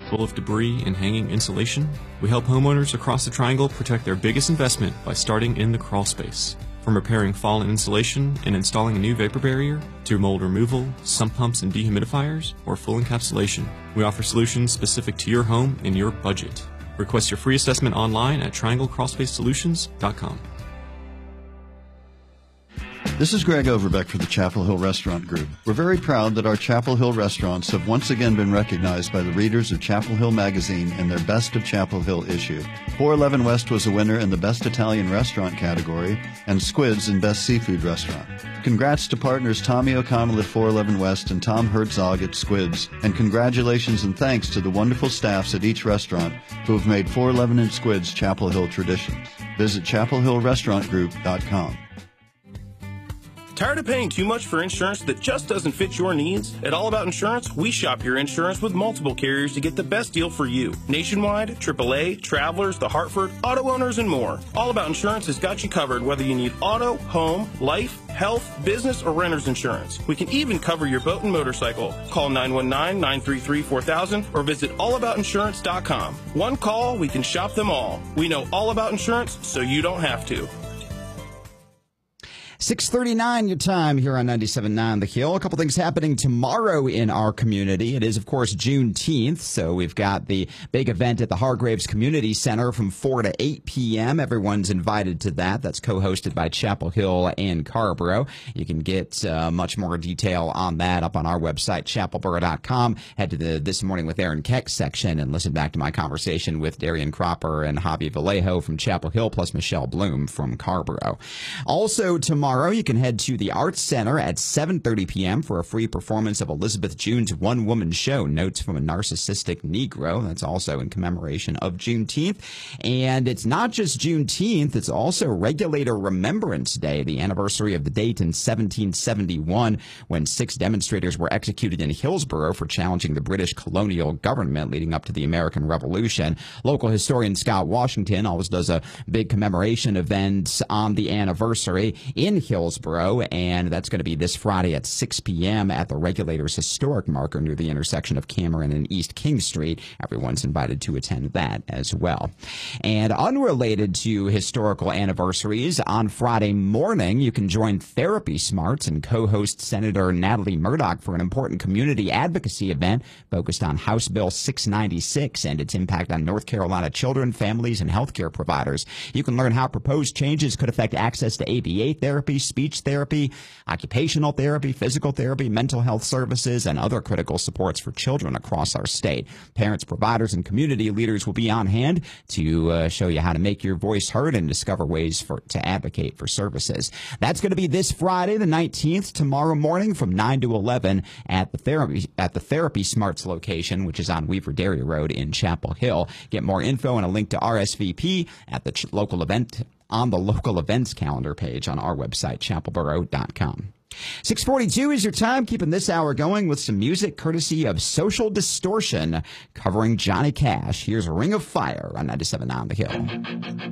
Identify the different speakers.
Speaker 1: full of debris and hanging insulation? We help homeowners across the Triangle protect their biggest investment by starting in the crawl space. From repairing fallen insulation and installing a new vapor barrier, to mold removal, sump pumps and dehumidifiers, or full encapsulation, we offer solutions specific to your home and your budget. Request your free assessment online at trianglecrawlspacesolutions.com.
Speaker 2: This is Greg Overbeck for the Chapel Hill Restaurant Group. We're very proud that our Chapel Hill restaurants have once again been recognized by the readers of Chapel Hill Magazine in their Best of Chapel Hill issue. 411 West was a winner in the Best Italian Restaurant category, and Squids in Best Seafood Restaurant. Congrats to partners Tommy O'Connell at 411 West and Tom Herzog at Squids, and congratulations and thanks to the wonderful staffs at each restaurant who have made 411 and Squids Chapel Hill traditions. Visit chapelhillrestaurantgroup.com.
Speaker 3: Tired of paying too much for insurance that just doesn't fit your needs? At All About Insurance, we shop your insurance with multiple carriers to get the best deal for you. Nationwide, AAA, Travelers, The Hartford, auto owners, and more. All About Insurance has got you covered whether you need auto, home, life, health, business, or renter's insurance. We can even cover your boat and motorcycle. Call 919-933-4000 or visit allaboutinsurance.com. One call, we can shop them all. We know all about insurance, so you don't have to.
Speaker 4: 6:39 your time here on 97.9 The Hill. A couple things happening tomorrow in our community. It is, of course, Juneteenth, so we've got the big event at the Hargraves Community Center from 4 to 8 p.m. Everyone's invited to that. That's co-hosted by Chapel Hill and Carrboro. You can get much more detail on that up on our website, chapelboro.com. Head to the This Morning with Aaron Keck section and listen back to my conversation with Darian Cropper and Javi Vallejo from Chapel Hill, plus Michelle Bloom from Carrboro. Also tomorrow, you can head to the Arts Center at 7:30 p.m. for a free performance of Elizabeth June's one-woman show, Notes from a Narcissistic Negro. That's also in commemoration of Juneteenth. And it's not just Juneteenth, it's also Regulator Remembrance Day, the anniversary of the date in 1771 when 6 demonstrators were executed in Hillsborough for challenging the British colonial government leading up to the American Revolution. Local historian Scott Washington always does a big commemoration event on the anniversary in Hillsborough, and that's going to be this Friday at 6 p.m. at the Regulator's historic marker near the intersection of Cameron and East King Street. Everyone's invited to attend that as well. And unrelated to historical anniversaries, on Friday morning, you can join Therapy Smarts and co-host Senator Natalie Murdoch for an important community advocacy event focused on House Bill 696 and its impact on North Carolina children, families, and healthcare providers. You can learn how proposed changes could affect access to ABA therapy, speech therapy, occupational therapy, physical therapy, mental health services, and other critical supports for children across our state. Parents, providers, and community leaders will be on hand to show you how to make your voice heard and discover ways to advocate for services. That's going to be this Friday, the 19th, tomorrow morning from 9 to 11 at the Therapy Smarts location, which is on Weaver Dairy Road in Chapel Hill. Get more info and a link to RSVP at the local event on the local events calendar page on our website, chapelboro.com. 6:42 is your time, keeping this hour going with some music courtesy of Social Distortion covering Johnny Cash. Here's Ring of Fire on 97.9 The Hill.